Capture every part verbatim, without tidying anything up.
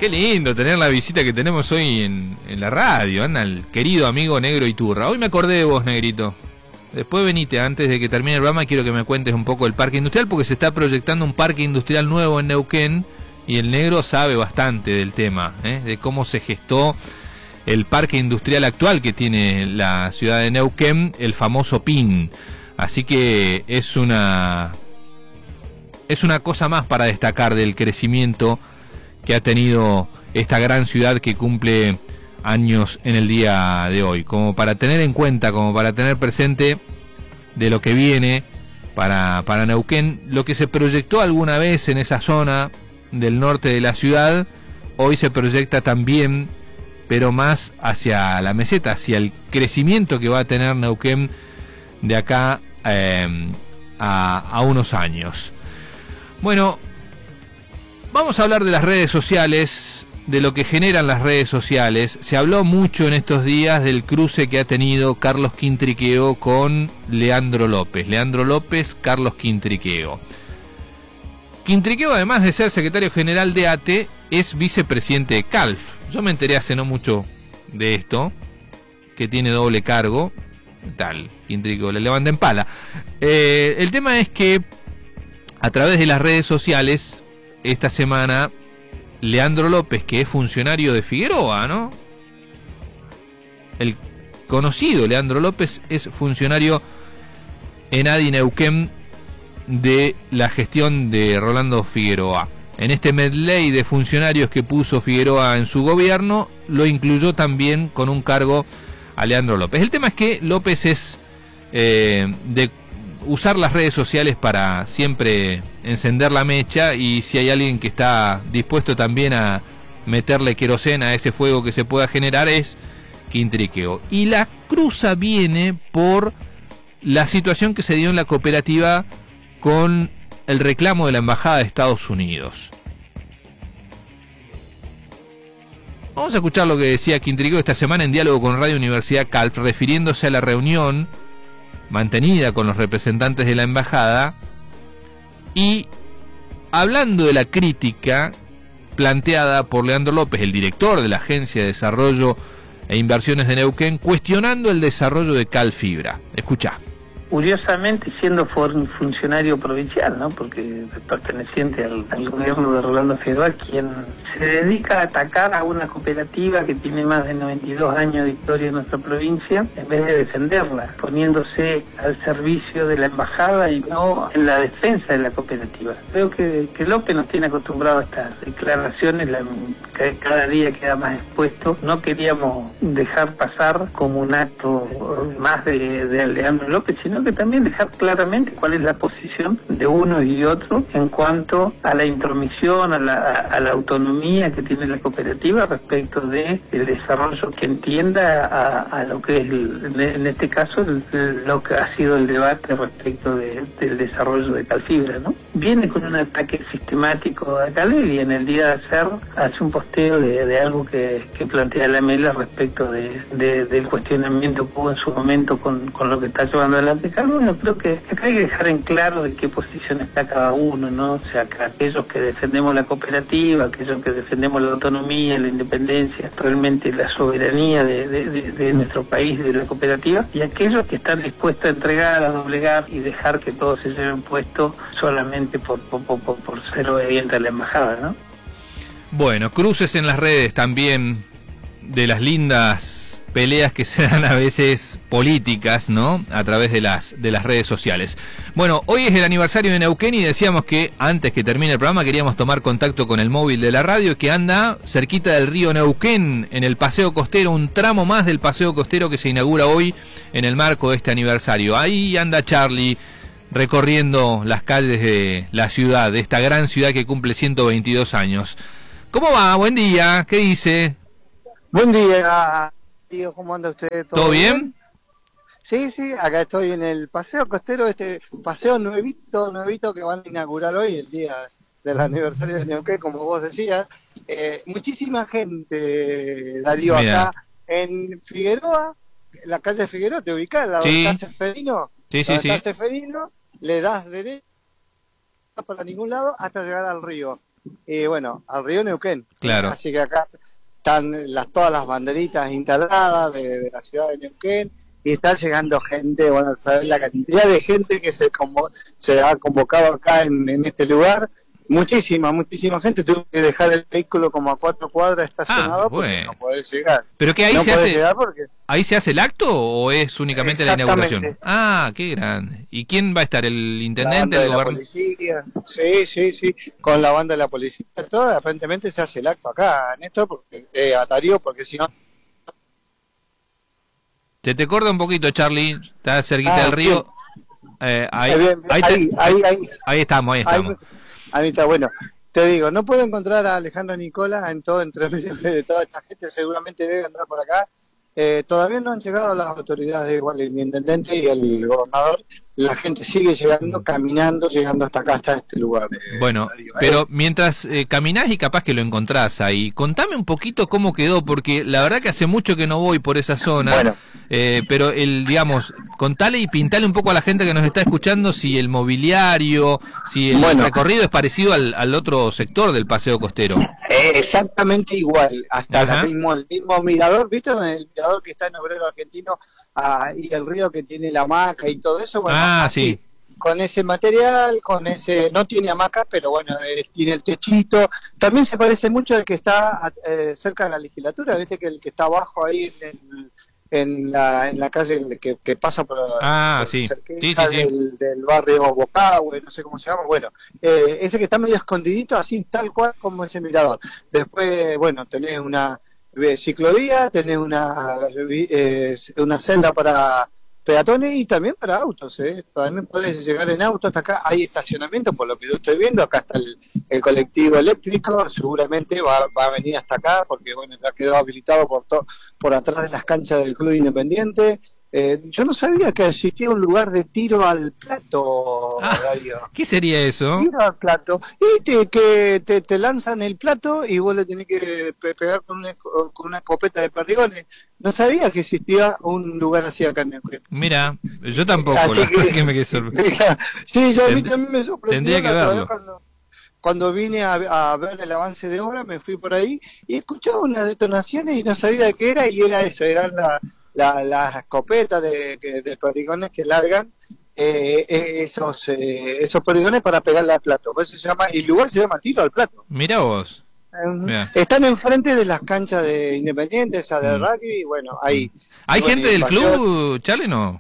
Qué lindo tener la visita que tenemos hoy en, en la radio, anda el querido amigo Negro Iturra. Hoy me acordé de vos, Negrito. Después venite, antes de que termine el programa, quiero que me cuentes un poco del parque industrial, porque se está proyectando un parque industrial nuevo en Neuquén, y el Negro sabe bastante del tema, ¿eh? de cómo se gestó el parque industrial actual que tiene la ciudad de Neuquén, el famoso P I N. Así que es una, es una cosa más para destacar del crecimiento que ha tenido esta gran ciudad que cumple años en el día de hoy, como para tener en cuenta, como para tener presente de lo que viene para, para Neuquén. Lo que se proyectó alguna vez en esa zona del norte de la ciudad, hoy se proyecta también, pero más hacia la meseta, hacia el crecimiento que va a tener Neuquén de acá eh, a, a unos años. Bueno, vamos a hablar de las redes sociales, de lo que generan las redes sociales. Se habló mucho en estos días del cruce que ha tenido Carlos Quintriqueo con Leandro López. Leandro López, Carlos Quintriqueo. Quintriqueo, además de ser secretario general de A T E, es vicepresidente de CALF. Yo me enteré hace no mucho de esto, que tiene doble cargo. Tal, Quintriqueo, le levanta en pala. Eh, el tema es que a través de las redes sociales, esta semana, Leandro López, que es funcionario de Figueroa, ¿no? El conocido Leandro López es funcionario en A D I Neuquén de la gestión de Rolando Figueroa. En este medley de funcionarios que puso Figueroa en su gobierno, lo incluyó también con un cargo a Leandro López. El tema es que López es eh, de usar las redes sociales para siempre encender la mecha, y si hay alguien que está dispuesto también a meterle querosena a ese fuego que se pueda generar, es Quintriqueo. Y la cruza viene por la situación que se dio en la cooperativa con el reclamo de la Embajada de Estados Unidos. Vamos a escuchar lo que decía Quintriqueo esta semana en diálogo con Radio Universidad CALF, refiriéndose a la reunión mantenida con los representantes de la embajada y hablando de la crítica planteada por Leandro López, el director de la Agencia de Desarrollo e Inversiones de Neuquén, cuestionando el desarrollo de Calfibra. Escuchá. Curiosamente, siendo funcionario provincial, ¿no? Porque es perteneciente al, al gobierno de Rolando Figueroa, quien se dedica a atacar a una cooperativa que tiene más de noventa y dos años de historia en nuestra provincia, en vez de defenderla, poniéndose al servicio de la embajada y no en la defensa de la cooperativa. Creo que, que López nos tiene acostumbrado a estas declaraciones, la, que cada día queda más expuesto. No queríamos dejar pasar como un acto más de, de Leandro López, sino que también dejar claramente cuál es la posición de uno y otro en cuanto a la intromisión, a la, a la autonomía que tiene la cooperativa respecto de el desarrollo que entienda a, a lo que es, el, en este caso, el, el, lo que ha sido el debate respecto de, del desarrollo de Calfibra, ¿no? Viene con un ataque sistemático a Caleb y en el día de ayer hace un posteo de, de algo que, que plantea la Mela respecto de, de, del cuestionamiento que hubo en su momento con, con lo que está llevando adelante. Bueno, creo que acá hay que dejar en claro de qué posición está cada uno, ¿no? O sea, que aquellos que defendemos la cooperativa, aquellos que defendemos la autonomía, la independencia, realmente la soberanía de, de, de, de nuestro país, de la cooperativa, y aquellos que están dispuestos a entregar, a doblegar y dejar que todos se lleven puesto solamente por, por, por, por ser obediente a la embajada, ¿no? Bueno, cruces en las redes también de las lindas peleas que se dan a veces políticas, ¿no? A través de las de las redes sociales. Bueno, hoy es el aniversario de Neuquén y decíamos que antes que termine el programa queríamos tomar contacto con el móvil de la radio que anda cerquita del río Neuquén, en el Paseo Costero, un tramo más del Paseo Costero que se inaugura hoy en el marco de este aniversario. Ahí anda Charlie recorriendo las calles de la ciudad, de esta gran ciudad que cumple ciento veintidós años. ¿Cómo va? Buen día, ¿qué dice? Buen día. ¿Cómo anda usted? ¿Todo, ¿Todo bien? bien? Sí, sí, acá estoy en el Paseo Costero, este paseo nuevito, nuevito que van a inaugurar hoy, el día del aniversario de Neuquén, como vos decías. Eh, muchísima gente, Darío, acá en Figueroa, en la calle Figueroa, ¿te ubicás? La sí. Está Ceferino, sí, sí, sí. Está Ceferino, le das derecha para ningún lado hasta llegar al río. y bueno, al río Neuquén. Claro. Así que acá están las, todas las banderitas instaladas de, de la ciudad de Neuquén, y está llegando gente, bueno, sabes la cantidad de gente que se convo se ha convocado acá en, en este lugar. Muchísima, muchísima gente. Tuve que dejar el vehículo como a cuatro cuadras estacionado, ah, bueno, porque no podés llegar. ¿Pero que ahí no se hace porque... ahí se hace el acto o es únicamente la inauguración? Ah, qué grande. ¿Y quién va a estar? ¿El intendente, el gobernador? La policía. Sí, sí, sí, con la banda de la policía, todo. Aparentemente se hace el acto acá, Néstor, porque eh, a Darío, porque si no... Se te corta un poquito, Charlie. Está cerquita ah, del río. Eh, ahí, bien, bien. Ahí, ahí, te... ahí, ahí, ahí estamos, ahí estamos. Ahí... Ahí está, bueno, te digo, no puedo encontrar a Alejandro Nicola en todo, entre medio de toda esta gente, seguramente debe andar por acá. Eh, todavía no han llegado las autoridades, igual el intendente y el gobernador. La gente sigue llegando, caminando, llegando hasta acá, hasta este lugar. Eh, bueno, pero mientras eh, caminás y capaz que lo encontrás ahí, contame un poquito cómo quedó, porque la verdad que hace mucho que no voy por esa zona, bueno. eh, pero el, digamos, contale y pintale un poco a la gente que nos está escuchando si el mobiliario, si el bueno. recorrido es parecido al, al otro sector del paseo costero. Eh, exactamente igual, hasta el mismo, el mismo mirador, ¿viste? El mirador que está en Obrero Argentino, ah, y el río que tiene la hamaca y todo eso, bueno, ah, así, sí. con ese material, con ese, no tiene hamaca, pero bueno, eh, tiene el techito. También se parece mucho al que está eh, cerca de la legislatura, ¿viste? Que el que está abajo ahí en, en, la, en la calle que, que pasa por, ah, por sí. cerquita Sí, sí, sí. Del, del barrio Bocahue, no sé cómo se llama, bueno, eh, ese que está medio escondidito, así tal cual como ese mirador. Después, bueno, tenés una eh, ciclovía, tenés una, eh, una senda para peatones y también para autos, ¿eh? También podés llegar en auto hasta acá, hay estacionamiento por lo que yo estoy viendo, acá está el, el colectivo eléctrico, seguramente va, va a venir hasta acá porque bueno, ya quedó habilitado por to, por atrás de las canchas del Club Independiente. Eh, yo no sabía que existía un lugar de tiro al plato, ah, Darío. ¿Qué sería eso? Tiro al plato. Y te, que te, te lanzan el plato y vos le tenés que pegar con una, con una escopeta de perdigones. No sabía que existía un lugar así acá en Neuquén. Mira, yo tampoco, la que, que me quedé sorprendido. Sí, yo a mí también me sorprendió. Tendría que verlo. Cuando, cuando vine a, a ver el avance de obra, me fui por ahí y escuchaba unas detonaciones y no sabía de qué era, y era eso, eran la... La, las escopetas de, de perdigones que largan eh, esos eh, esos perdigones para pegarle al plato. Por eso se llama, y el lugar se llama Tiro al Plato. Mira vos. Eh, están enfrente de las canchas de Independiente, esa de mm. rugby, y bueno, ahí. ¿Hay gente del club, Charlie, no?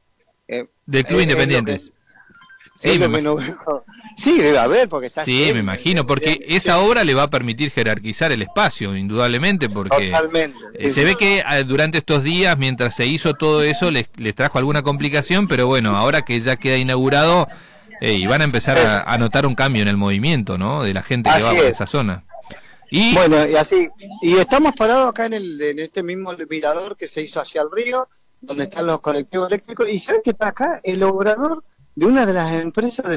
Eh, del club eh, Independientes. Que, sí, me no, sí, debe haber, porque está sí, gente, me imagino, porque bien, esa sí. obra le va a permitir jerarquizar el espacio, indudablemente, porque Totalmente, sí, se sí. ve que durante estos días, mientras se hizo todo eso, les, les trajo alguna complicación, pero bueno, ahora que ya queda inaugurado, eh, y van a empezar a, a notar un cambio en el movimiento, ¿no? De la gente que así va por es. esa zona. Y bueno, y así, y estamos parados acá en, el, en este mismo mirador que se hizo hacia el río, donde están los colectivos eléctricos, y ¿sabes qué está acá? El obrador de una de las empresas de